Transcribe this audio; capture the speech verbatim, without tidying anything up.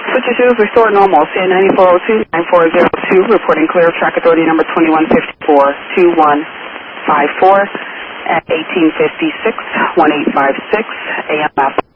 Switch issues, restore normal. C N nine four oh two, nine four zero two, reporting clear. Track authority number twenty-one fifty-four, two one five four at eighteen fifty-six, one eight five six A M F.